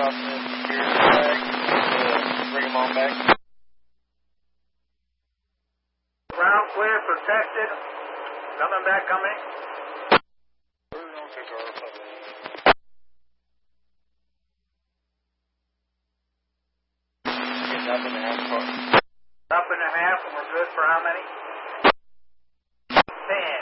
crossing the security flag. Bring them on back. Ground clear, protected. Coming back, coming. Up and a half car. Up and a half, and we're good for how many? 10.